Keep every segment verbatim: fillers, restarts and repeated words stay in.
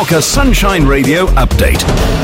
Mallorca Sunshine Radio update.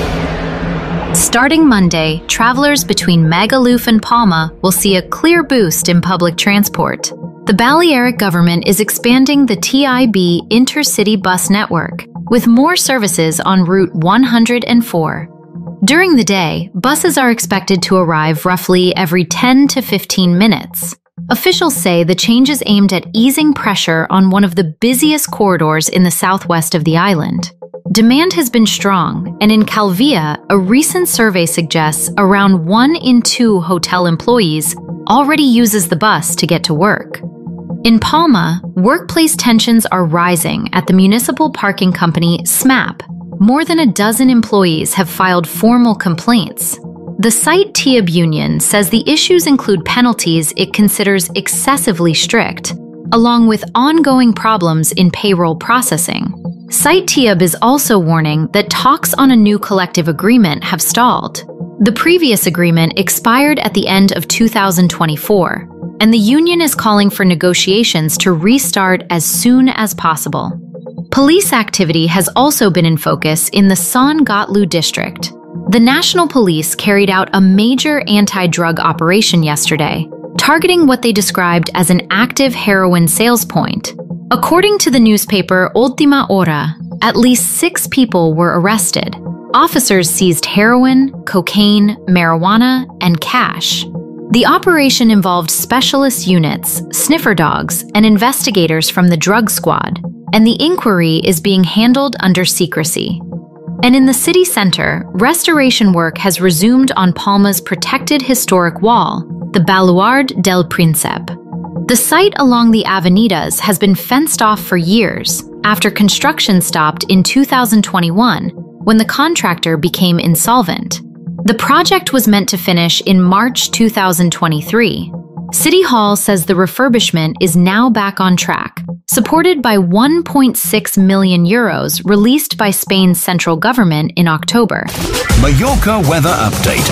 Starting Monday, travelers between Magaluf and Palma will see a clear boost in public transport. The Balearic government is expanding the T I B intercity bus network, with more services on Route one hundred four. During the day, buses are expected to arrive roughly every ten to fifteen minutes. Officials say the change is aimed at easing pressure on one of the busiest corridors in the southwest of the island. Demand has been strong, and in Calvia, a recent survey suggests around one in two hotel employees already uses the bus to get to work. In Palma, workplace tensions are rising at the municipal parking company SMAP. More than a dozen employees have filed formal complaints. The site T I B union says the issues include penalties it considers excessively strict, along with ongoing problems in payroll processing. Site T I B is also warning that talks on a new collective agreement have stalled. The previous agreement expired at the end of two thousand twenty-four, and the union is calling for negotiations to restart as soon as possible. Police activity has also been in focus in the San Gotlu district. The National Police carried out a major anti-drug operation yesterday, targeting what they described as an active heroin sales point. According to the newspaper Ultima Hora, at least six people were arrested. Officers seized heroin, cocaine, marijuana, and cash. The operation involved specialist units, sniffer dogs, and investigators from the drug squad, and the inquiry is being handled under secrecy. And in the city center, restoration work has resumed on Palma's protected historic wall, the Baluard del Príncipe. The site along the avenidas has been fenced off for years after construction stopped in two thousand twenty-one when the contractor became insolvent. The project was meant to finish in March two thousand twenty-three. City Hall says the refurbishment is now back on track, supported by one point six million euros released by Spain's central government in October. Mallorca weather update.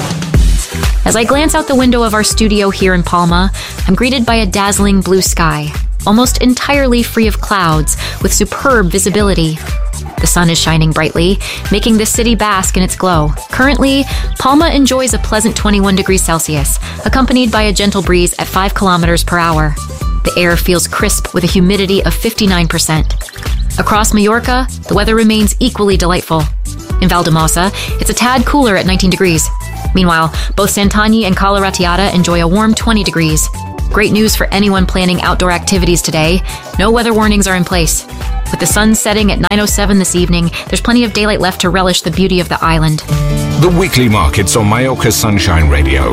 As I glance out the window of our studio here in Palma, I'm greeted by a dazzling blue sky, almost entirely free of clouds, with superb visibility. The sun is shining brightly, making the city bask in its glow. Currently, Palma enjoys a pleasant twenty-one degrees Celsius, accompanied by a gentle breeze at five kilometers per hour. The air feels crisp with a humidity of fifty-nine percent. Across Mallorca, the weather remains equally delightful. In Valldemossa, it's a tad cooler at nineteen degrees. Meanwhile, both Santanyí and Cala Ratllada enjoy a warm twenty degrees. Great news for anyone planning outdoor activities today. No weather warnings are in place. With the sun setting at nine oh seven this evening, there's plenty of daylight left to relish the beauty of the island. The weekly markets on Mallorca Sunshine Radio.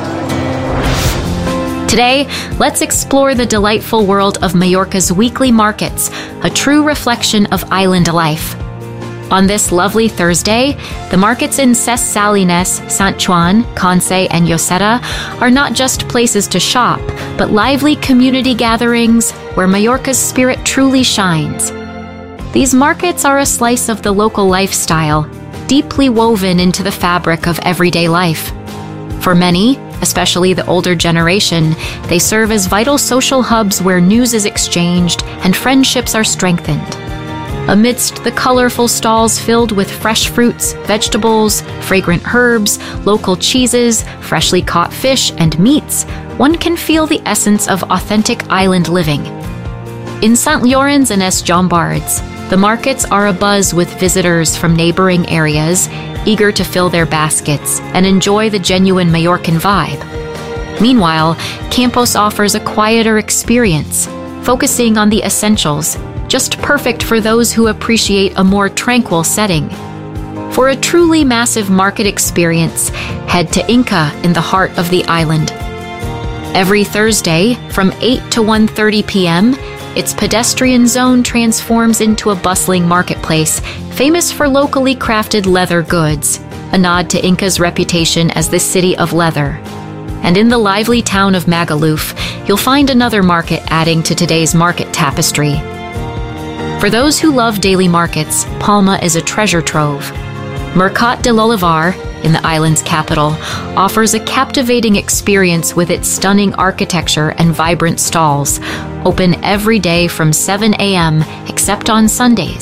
Today, let's explore the delightful world of Mallorca's weekly markets, a true reflection of island life. On this lovely Thursday, the markets in Ses Salines, Sant Joan, Conce, and Lloseta are not just places to shop, but lively community gatherings where Mallorca's spirit truly shines. These markets are a slice of the local lifestyle, deeply woven into the fabric of everyday life. For many, especially the older generation, they serve as vital social hubs where news is exchanged and friendships are strengthened. Amidst the colorful stalls filled with fresh fruits, vegetables, fragrant herbs, local cheeses, freshly caught fish, and meats, one can feel the essence of authentic island living. In Saint Llorenç and Es Llombards, the markets are abuzz with visitors from neighboring areas, eager to fill their baskets and enjoy the genuine Mallorcan vibe. Meanwhile, Campos offers a quieter experience, focusing on the essentials, just perfect for those who appreciate a more tranquil setting. For a truly massive market experience, head to Inca in the heart of the island. Every Thursday, from eight to one thirty p.m., its pedestrian zone transforms into a bustling marketplace, famous for locally crafted leather goods, a nod to Inca's reputation as the city of leather. And in the lively town of Magaluf, you'll find another market adding to today's market tapestry. For those who love daily markets, Palma is a treasure trove. Mercat de l'Olivar, in the island's capital, offers a captivating experience with its stunning architecture and vibrant stalls, open every day from seven a.m. except on Sundays.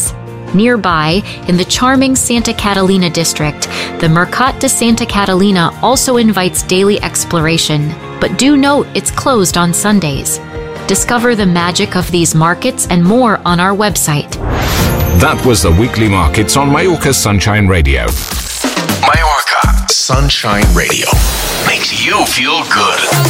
Nearby, in the charming Santa Catalina district, the Mercat de Santa Catalina also invites daily exploration, but do note it's closed on Sundays. Discover the magic of these markets and more on our website. That was the weekly markets on Mallorca Sunshine Radio. Mallorca Sunshine Radio makes you feel good.